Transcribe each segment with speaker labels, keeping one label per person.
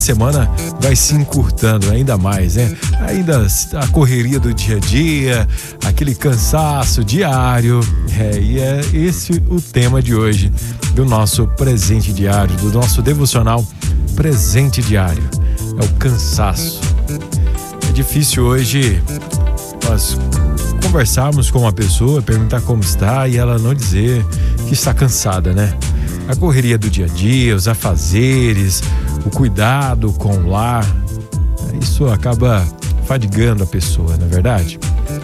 Speaker 1: semana vai se encurtando ainda mais, né? Ainda a correria do dia a dia, aquele cansaço diário, e é esse o tema de hoje do nosso presente diário, do nosso devocional presente diário, é o cansaço. É difícil hoje nós conversarmos com uma pessoa, perguntar como está e ela não dizer que está cansada, né? A correria do dia a dia, os afazeres, o cuidado com o lar, isso acaba fadigando a pessoa, não é verdade?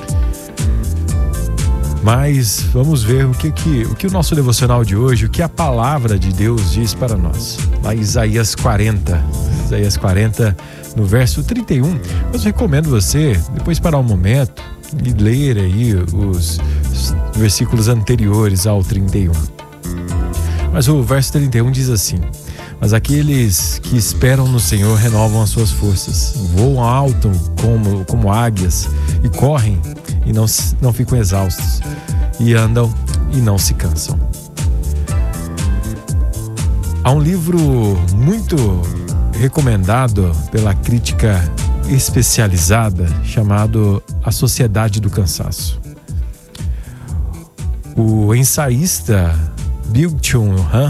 Speaker 1: Mas vamos ver o que o nosso devocional de hoje, o que a palavra de Deus diz para nós. Lá em Isaías 40, no verso 31, eu recomendo você depois parar um momento e ler aí os versículos anteriores ao 31. Mas o verso 31 diz assim: mas aqueles que esperam no Senhor renovam as suas forças, voam alto como águias, e correm e não ficam exaustos, e andam e não se cansam. Há um livro muito recomendado pela crítica especializada chamado A Sociedade do Cansaço. O ensaísta Byung-Chul Han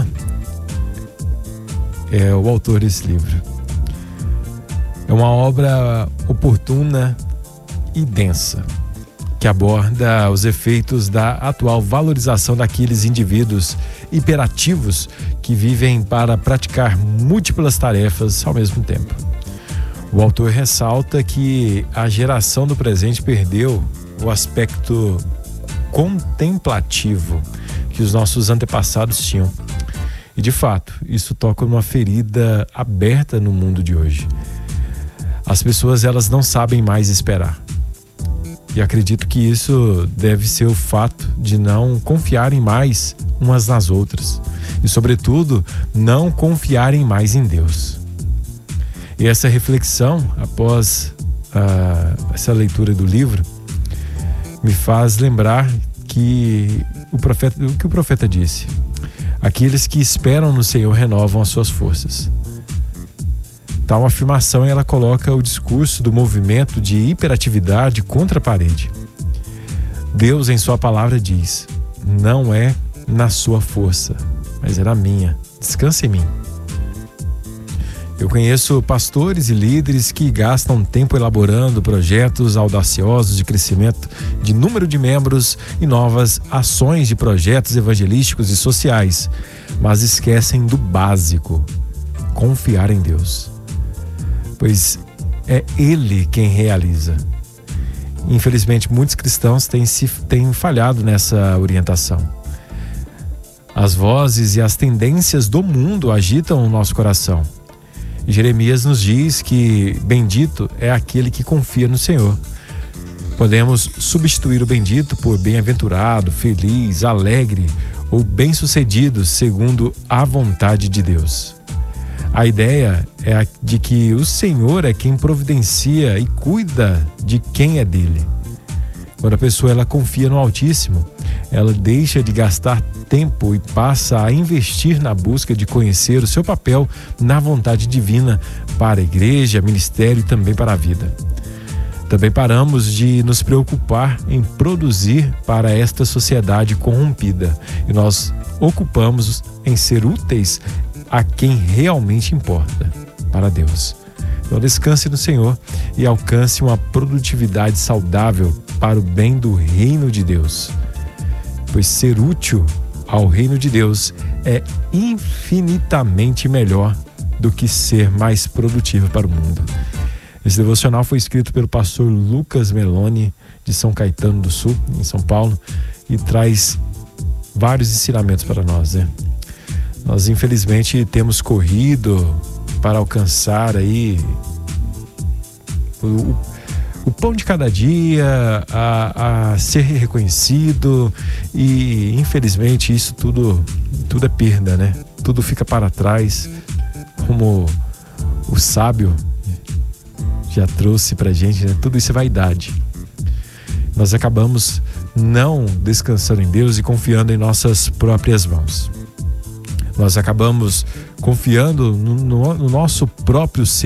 Speaker 1: é o autor desse livro. É uma obra oportuna e densa, que aborda os efeitos da atual valorização daqueles indivíduos hiperativos que vivem para praticar múltiplas tarefas ao mesmo tempo. O autor ressalta que a geração do presente perdeu o aspecto contemplativo que os nossos antepassados tinham. E de fato, isso toca numa ferida aberta no mundo de hoje. As pessoas, elas não sabem mais esperar. E acredito que isso deve ser o fato de não confiarem mais umas nas outras. E sobretudo, não confiarem mais em Deus. E essa reflexão, após essa leitura do livro, me faz lembrar que o que o profeta disse: aqueles que esperam no Senhor renovam as suas forças. Tal afirmação, ela coloca o discurso do movimento de hiperatividade contra a parede. Deus, em sua palavra, diz: não é na sua força, mas é na minha. Descansa em mim. Eu conheço pastores e líderes que gastam tempo elaborando projetos audaciosos de crescimento de número de membros e novas ações de projetos evangelísticos e sociais, mas esquecem do básico: confiar em Deus. Pois é Ele quem realiza. Infelizmente, muitos cristãos têm falhado nessa orientação. As vozes e as tendências do mundo agitam o nosso coração. Jeremias nos diz que bendito é aquele que confia no Senhor. Podemos substituir o bendito por bem-aventurado, feliz, alegre ou bem-sucedido segundo a vontade de Deus. A ideia é a de que o Senhor é quem providencia e cuida de quem é dele. Quando a pessoa ela confia no Altíssimo, ela deixa de gastar tempo e passa a investir na busca de conhecer o seu papel na vontade divina para a igreja, ministério e também para a vida. Também paramos de nos preocupar em produzir para esta sociedade corrompida e nós ocupamos em ser úteis a quem realmente importa, para Deus. Então descanse no Senhor e alcance uma produtividade saudável para o bem do reino de Deus. Pois ser útil ao reino de Deus é infinitamente melhor do que ser mais produtivo para o mundo. Esse devocional foi escrito pelo pastor Lucas Meloni, de São Caetano do Sul, em São Paulo, e traz vários ensinamentos para nós, né? Nós, infelizmente, temos corrido para alcançar aí o pão de cada dia, a ser reconhecido, e infelizmente isso tudo é perda, né? Tudo fica para trás, como o sábio já trouxe pra gente, né? Tudo isso é vaidade. Nós acabamos não descansando em Deus e confiando em nossas próprias mãos. Nós acabamos confiando no nosso próprio ser.